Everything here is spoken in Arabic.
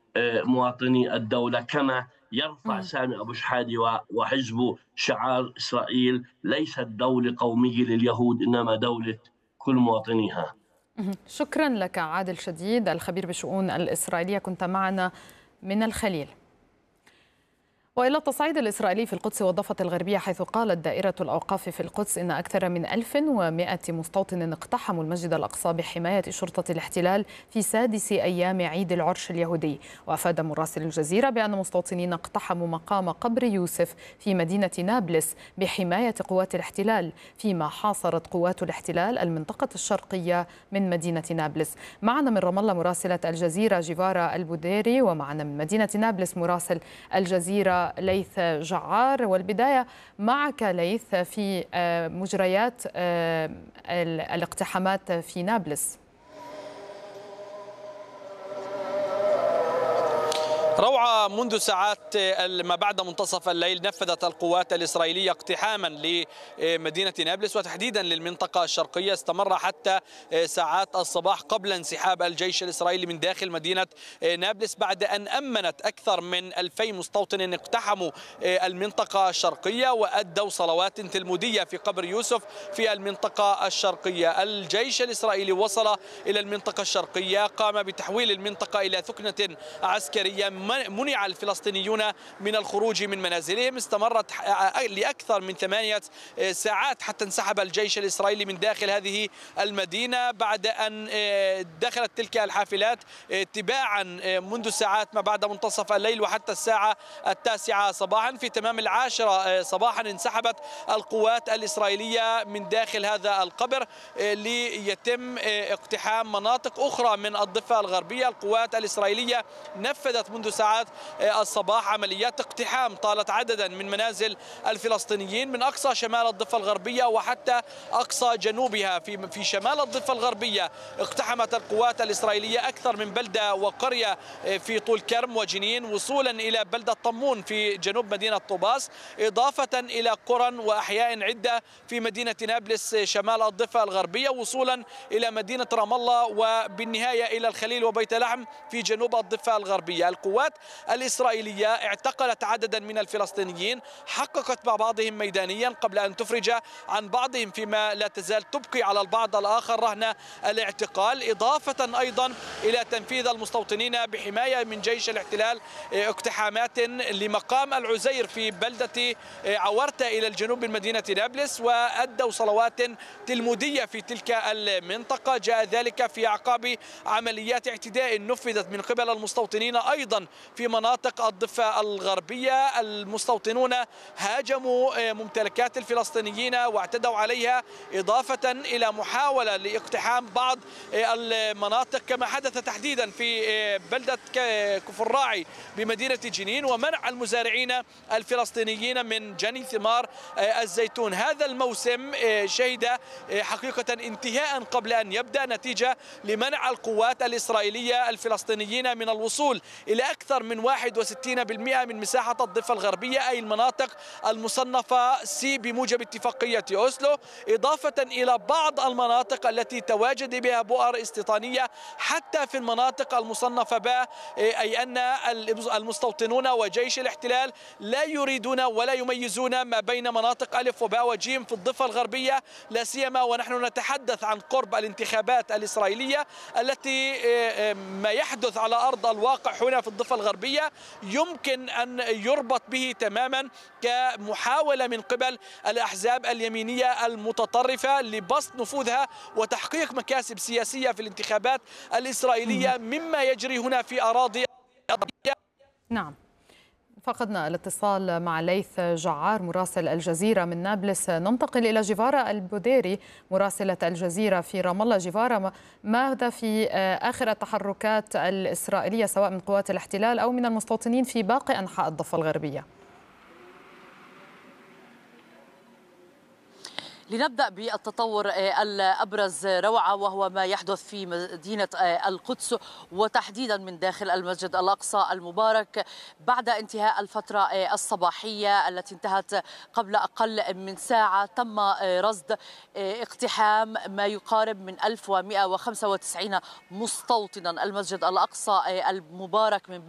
مواطني الدولة، كما يرفع مم. سامي أبو شحادة وحزبه شعار إسرائيل ليست دولة قومية لليهود، إنما دولة كل مواطنيها. شكرا لك عادل شديد الخبير بالشؤون الإسرائيلية، كنت معنا من الخليل. وإلى التصعيد الإسرائيلي في القدس والضفة الغربية، حيث قالت دائرة الأوقاف في القدس إن أكثر من 1100 مستوطن اقتحموا المسجد الأقصى بحماية شرطة الاحتلال في سادس أيام عيد العرش اليهودي. وأفاد مراسل الجزيرة بأن مستوطنين اقتحموا مقام قبر يوسف في مدينة نابلس بحماية قوات الاحتلال، فيما حاصرت قوات الاحتلال المنطقة الشرقية من مدينة نابلس. معنا من رام الله مراسلة الجزيرة جيفارا البوديري، ومعنا من مدينة نابلس مراسل الجزيرة ليث جعار. والبداية معك ليث في مجريات الاقتحامات في نابلس. روعة. منذ ساعات ما بعد منتصف الليل نفذت القوات الإسرائيلية اقتحاما لمدينة نابلس وتحديدا للمنطقة الشرقية، استمر حتى ساعات الصباح قبل انسحاب الجيش الإسرائيلي من داخل مدينة نابلس، بعد أن أمنت أكثر من 2000 مستوطن اقتحموا المنطقة الشرقية وأدوا صلوات تلمودية في قبر يوسف في المنطقة الشرقية. الجيش الإسرائيلي وصل إلى المنطقة الشرقية، قام بتحويل المنطقة إلى ثكنة عسكرية، منع الفلسطينيون من الخروج من منازلهم. استمرت لأكثر من 8 ساعات حتى انسحب الجيش الإسرائيلي من داخل هذه المدينة، بعد أن دخلت تلك الحافلات تباعا منذ ساعات ما بعد منتصف الليل وحتى الساعة 9 صباحا. في تمام 10 صباحا انسحبت القوات الإسرائيلية من داخل هذا القبر ليتم اقتحام مناطق أخرى من الضفة الغربية. القوات الإسرائيلية نفذت منذ ساعات الصباح عمليات اقتحام طالت عددا من منازل الفلسطينيين من أقصى شمال الضفة الغربية وحتى أقصى جنوبها. في شمال الضفة الغربية اقتحمت القوات الإسرائيلية أكثر من بلدة وقرية في طول كرم وجنين، وصولا إلى بلدة طمون في جنوب مدينة طوباس، إضافة إلى قرى وأحياء عدة في مدينة نابلس شمال الضفة الغربية، وصولا إلى مدينة رام الله، وبالنهاية إلى الخليل وبيت لحم في جنوب الضفة الغربية. القوات الإسرائيلية اعتقلت عددا من الفلسطينيين، حققت مع بعضهم ميدانيا قبل أن تفرج عن بعضهم، فيما لا تزال تبقي على البعض الآخر رهن الاعتقال، إضافة أيضا إلى تنفيذ المستوطنين بحماية من جيش الاحتلال اقتحامات لمقام العزير في بلدة عورتة إلى الجنوب من مدينة نابلس، وأدوا صلوات تلمودية في تلك المنطقة. جاء ذلك في أعقاب عمليات اعتداء نفذت من قبل المستوطنين أيضا في مناطق الضفة الغربية. المستوطنون هاجموا ممتلكات الفلسطينيين واعتدوا عليها، إضافة إلى محاولة لاقتحام بعض المناطق كما حدث تحديدا في بلدة كفر راعي بمدينة جنين، ومنع المزارعين الفلسطينيين من جني ثمار الزيتون. هذا الموسم شهد حقيقة انتهاء قبل أن يبدأ، نتيجة لمنع القوات الإسرائيلية الفلسطينيين من الوصول إلى أكثر من 61% من مساحة الضفة الغربية، أي المناطق المصنفة سي بموجب اتفاقية أوسلو، إضافة إلى بعض المناطق التي تواجد بها بؤر استيطانية حتى في المناطق المصنفة باء، أي أن المستوطنون وجيش الاحتلال لا يريدون ولا يميزون ما بين مناطق ألف وباء وجيم في الضفة الغربية، لا سيما ونحن نتحدث عن قرب الانتخابات الإسرائيلية التي ما يحدث على أرض الواقع هنا في الضفة الغربية يمكن أن يربط به تماما كمحاولة من قبل الأحزاب اليمينية المتطرفة لبسط نفوذها وتحقيق مكاسب سياسية في الانتخابات الإسرائيلية مما يجري هنا في أراضي. نعم، فقدنا الاتصال مع ليث جعار مراسل الجزيرة من نابلس. ننتقل إلى جيفارا البوديري مراسلة الجزيرة في رام الله. جيفارا، ماذا في آخر التحركات الإسرائيلية سواء من قوات الاحتلال أو من المستوطنين في باقي أنحاء الضفة الغربية؟ لنبدأ بالتطور الأبرز روعة، وهو ما يحدث في مدينة القدس وتحديدا من داخل المسجد الأقصى المبارك بعد انتهاء الفترة الصباحية التي انتهت قبل أقل من ساعة. تم رصد اقتحام ما يقارب من 1195 مستوطنا المسجد الأقصى المبارك من